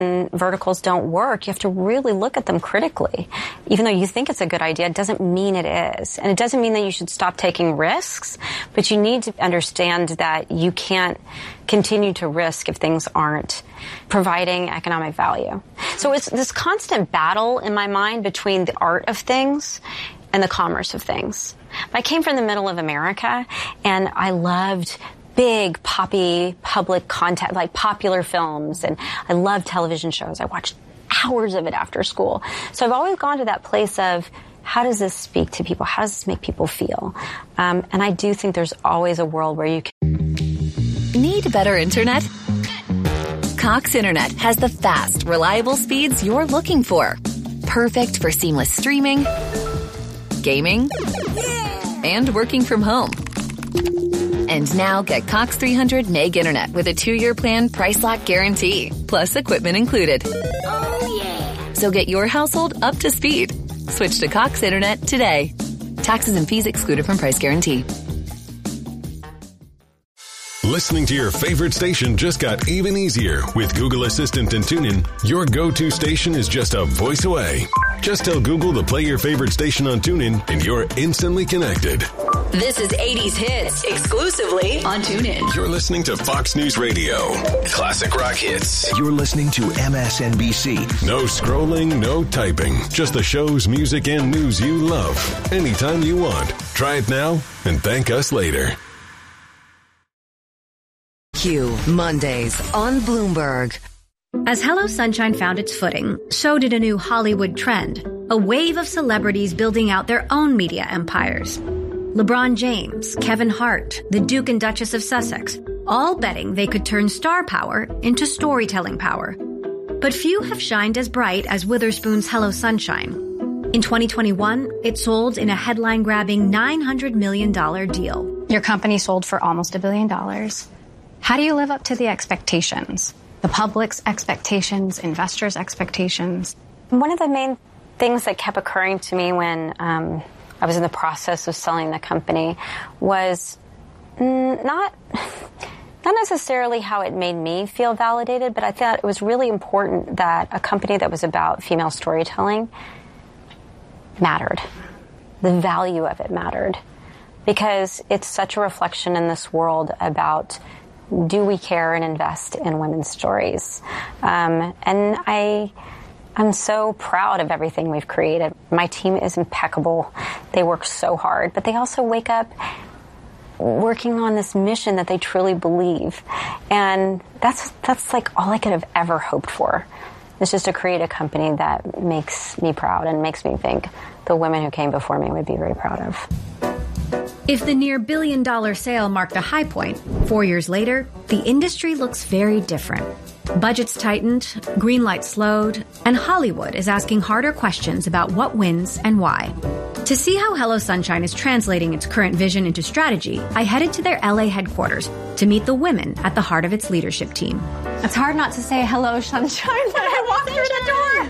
verticals don't work, you have to really look at them critically. Even though you think it's a good idea, it doesn't mean it is. And it doesn't mean that you should stop taking risks, but you need to understand that you can't continue to risk if things aren't providing economic value. So it's this constant battle in my mind between the art of things and the commerce of things. I came from the middle of America, and I loved big, poppy, public content, like popular films, and I love television shows. I watched hours of it after school. So I've always gone to that place of, how does this speak to people? How does this make people feel? And I do think there's always a world where you can... Need better internet? Cox Internet has the fast, reliable speeds you're looking for. Perfect for seamless streaming, gaming, and working from home. And now get Cox 300 meg internet with a 2-year plan, price lock guarantee, plus equipment included. Oh, yeah. So get your household up to speed. Switch to Cox Internet today. Taxes and fees excluded from price guarantee. Listening to your favorite station just got even easier. With Google Assistant and TuneIn, your go-to station is just a voice away. Just tell Google to play your favorite station on TuneIn, and you're instantly connected. This is 80s Hits, exclusively on TuneIn. You're listening to Fox News Radio. Classic rock hits. You're listening to MSNBC. No scrolling, no typing. Just the shows, music, and news you love. Anytime you want. Try it now and thank us later. Q, Mondays on Bloomberg. As Hello Sunshine found its footing, so did a new Hollywood trend, a wave of celebrities building out their own media empires. LeBron James, Kevin Hart, the Duke and Duchess of Sussex, all betting they could turn star power into storytelling power. But few have shined as bright as Witherspoon's Hello Sunshine. In 2021, it sold in a headline-grabbing $900 million deal. Your company sold for almost $1 billion. How do you live up to the expectations? The public's expectations, investors' expectations? One of the main things that kept occurring to me when I was in the process of selling the company was not necessarily how it made me feel validated, but I thought it was really important that a company that was about female storytelling mattered. The value of it mattered. Because it's such a reflection in this world about, do we care and invest in women's stories? And I'm so proud of everything we've created. My team is impeccable. They work so hard, but they also wake up working on this mission that they truly believe. And that's like all I could have ever hoped for. It's just to create a company that makes me proud and makes me think the women who came before me would be very proud of. If the near billion-dollar sale marked a high point, 4 years later, the industry looks very different. Budgets tightened, greenlight slowed, and Hollywood is asking harder questions about what wins and why. To see how Hello Sunshine is translating its current vision into strategy, I headed to their LA headquarters to meet the women at the heart of its leadership team. It's hard not to say Hello Sunshine when I walk through the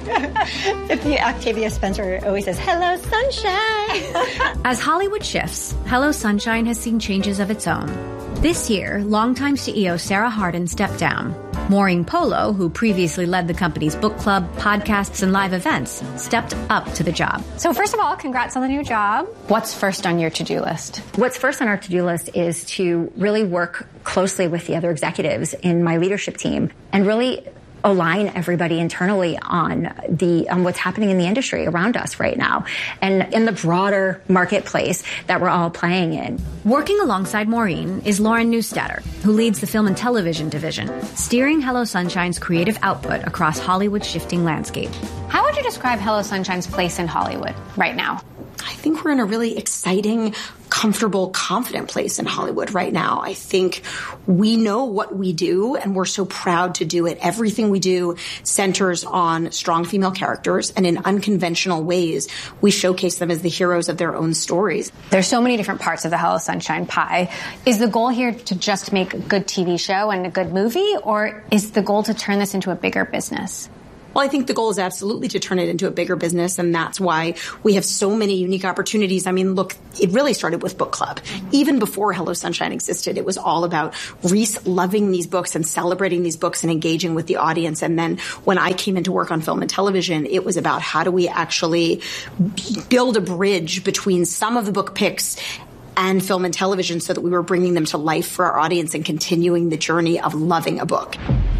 door. Octavia Spencer always says, Hello Sunshine. As Hollywood shifts, Hello Sunshine has seen changes of its own. This year, longtime CEO Sarah Hardin stepped down. Maureen Polo, who previously led the company's book club, podcasts, and live events, stepped up to the job. So first of all, congrats on the new job. What's first on your to-do list? What's first on our to-do list is to really work closely with the other executives in my leadership team and really align everybody internally on what's happening in the industry around us right now and in the broader marketplace that we're all playing in. Working alongside Maureen is Lauren Neustadter, who leads the film and television division, steering Hello Sunshine's creative output across Hollywood's shifting landscape. How would you describe Hello Sunshine's place in Hollywood right now? I think we're in a really exciting, comfortable, confident place in Hollywood right now. I think we know what we do, and we're so proud to do it. Everything we do centers on strong female characters, and in unconventional ways, we showcase them as the heroes of their own stories. There's so many different parts of the Hello Sunshine pie. Is the goal here to just make a good TV show and a good movie, or is the goal to turn this into a bigger business? Well, I think the goal is absolutely to turn it into a bigger business, and that's why we have so many unique opportunities. I mean, look, it really started with book club. Even before Hello Sunshine existed, it was all about Reese loving these books and celebrating these books and engaging with the audience. And then when I came into work on film and television, it was about how do we actually build a bridge between some of the book picks and film and television so that we were bringing them to life for our audience and continuing the journey of loving a book.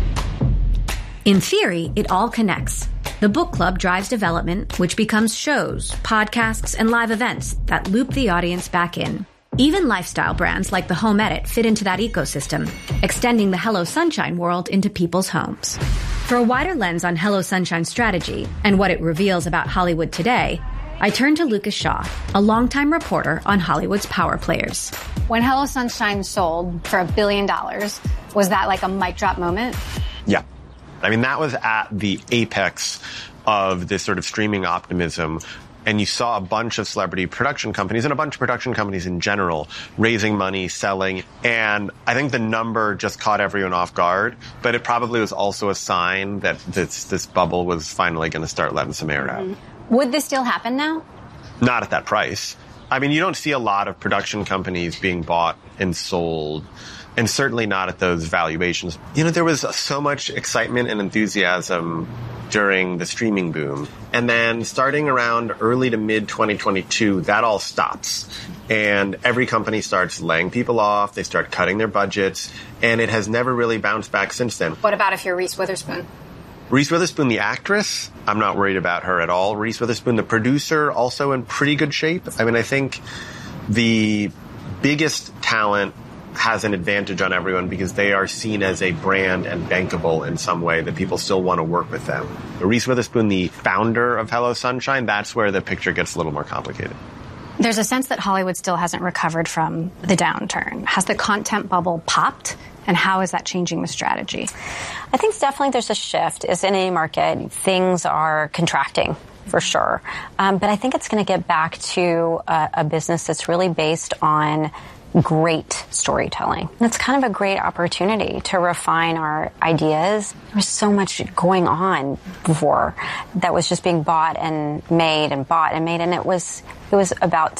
In theory, it all connects. The book club drives development, which becomes shows, podcasts, and live events that loop the audience back in. Even lifestyle brands like The Home Edit fit into that ecosystem, extending the Hello Sunshine world into people's homes. For a wider lens on Hello Sunshine's strategy and what it reveals about Hollywood today, I turn to Lucas Shaw, a longtime reporter on Hollywood's power players. When Hello Sunshine sold for $1 billion, was that like a mic drop moment? Yeah. I mean, that was at the apex of this sort of streaming optimism. And you saw a bunch of celebrity production companies and a bunch of production companies in general raising money, selling. And I think the number just caught everyone off guard. But it probably was also a sign that this bubble was finally going to start letting some air out. Would this still happen now? Not at that price. I mean, you don't see a lot of production companies being bought and sold. And certainly not at those valuations. You know, there was so much excitement and enthusiasm during the streaming boom. And then starting around early to mid 2022, that all stops. And every company starts laying people off. They start cutting their budgets. And it has never really bounced back since then. What about if you're Reese Witherspoon? Reese Witherspoon, the actress, I'm not worried about her at all. Reese Witherspoon, the producer, also in pretty good shape. I mean, I think the biggest talent has an advantage on everyone because they are seen as a brand and bankable in some way that people still want to work with them. Reese Witherspoon, the founder of Hello Sunshine, that's where the picture gets a little more complicated. There's a sense that Hollywood still hasn't recovered from the downturn. Has the content bubble popped? And how is that changing the strategy? I think definitely there's a shift. As in any market, things are contracting for sure. But I think it's going to get back to a business that's really based on great storytelling. And it's kind of a great opportunity to refine our ideas. There was so much going on before that was just being bought and made and bought and made, and it was about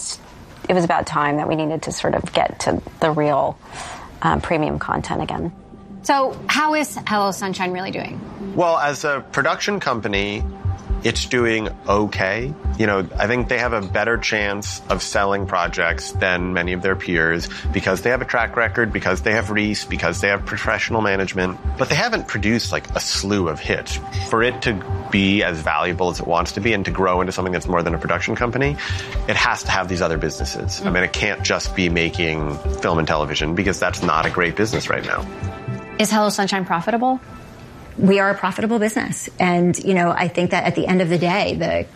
time that we needed to sort of get to the real premium content again. So how is Hello Sunshine really doing? Well, as a production company, it's doing okay. You know, I think they have a better chance of selling projects than many of their peers because they have a track record, because they have Reese, because they have professional management. But they haven't produced like a slew of hits. For it to be as valuable as it wants to be and to grow into something that's more than a production company, it has to have these other businesses. I mean, it can't just be making film and television because that's not a great business right now. Is Hello Sunshine profitable? We are a profitable business. And, you know, I think that at the end of the day,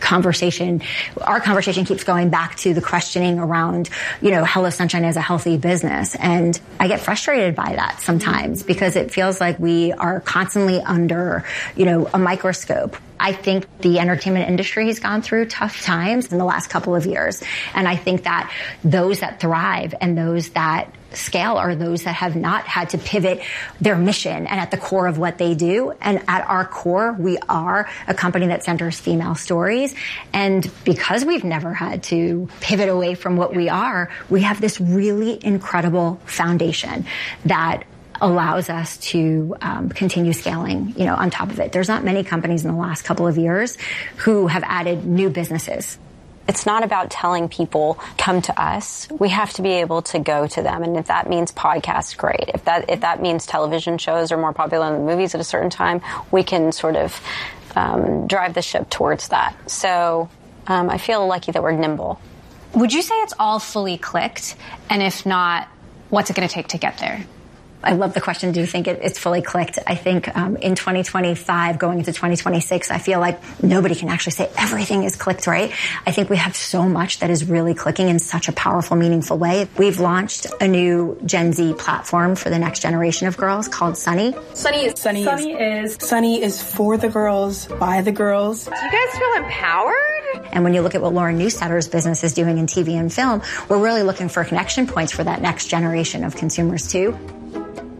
our conversation keeps going back to the questioning around, you know, Hello Sunshine as a healthy business. And I get frustrated by that sometimes because it feels like we are constantly under, you know, a microscope. I think the entertainment industry has gone through tough times in the last couple of years. And I think that those that thrive and those that scale are those that have not had to pivot their mission and at the core of what they do. And at our core, we are a company that centers female stories. And because we've never had to pivot away from what we are, we have this really incredible foundation that allows us to continue scaling, you know, on top of it. There's not many companies in the last couple of years who have added new businesses. It's not about telling people, come to us. We have to be able to go to them. And if that means podcasts, great. If that means television shows are more popular than movies at a certain time, we can sort of drive the ship towards that. So I feel lucky that we're nimble. Would you say it's all fully clicked? And if not, what's it going to take to get there? I love the question. Do you think it's fully clicked? I think in 2025, going into 2026, I feel like nobody can actually say everything is clicked, right? I think we have so much that is really clicking in such a powerful, meaningful way. We've launched a new Gen Z platform for the next generation of girls called Sunny. Sunny is for the girls, by the girls. Do you guys feel empowered? And when you look at what Lauren Newsetter's business is doing in TV and film, we're really looking for connection points for that next generation of consumers too.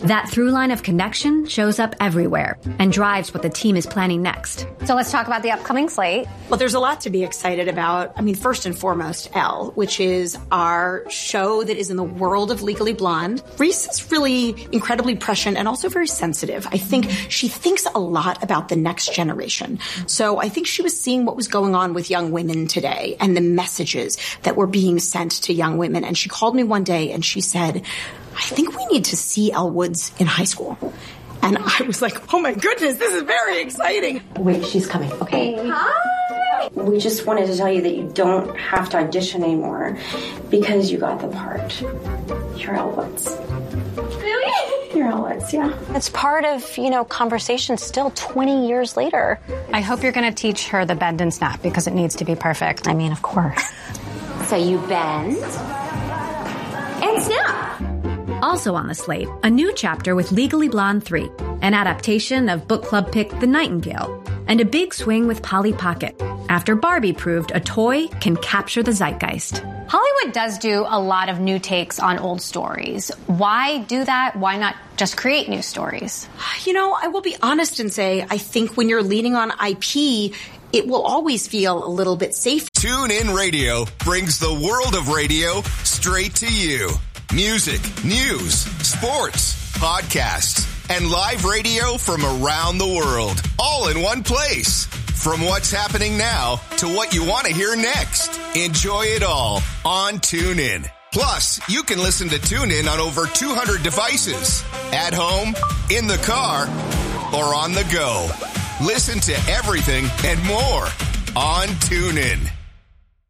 That through line of connection shows up everywhere and drives what the team is planning next. So let's talk about the upcoming slate. Well, there's a lot to be excited about. I mean, first and foremost, Elle, which is our show that is in the world of Legally Blonde. Reese is really incredibly prescient and also very sensitive. I think she thinks a lot about the next generation. So I think she was seeing what was going on with young women today and the messages that were being sent to young women. And she called me one day and she said, I think we need to see Elle Woods in high school. And I was like, oh my goodness, this is very exciting. Wait, she's coming. Okay. Hi. We just wanted to tell you that you don't have to audition anymore because you got the part. You're Elle Woods. Really? You're Elle Woods, yeah. It's part of, conversation still 20 years later. I hope you're going to teach her the bend and snap because it needs to be perfect. I mean, of course. So you bend and snap. Also on the slate, a new chapter with Legally Blonde 3, an adaptation of book club pick The Nightingale, and a big swing with Polly Pocket, after Barbie proved a toy can capture the zeitgeist. Hollywood does do a lot of new takes on old stories. Why do that? Why not just create new stories? I will be honest and say, I think when you're leaning on IP, it will always feel a little bit safe. TuneIn Radio brings the world of radio straight to you. Music, news, sports, podcasts, and live radio from around the world, all in one place. From what's happening now to what you want to hear next. Enjoy it all on TuneIn. Plus, you can listen to TuneIn on over 200 devices. At home, in the car, or on the go. Listen to everything and more on TuneIn.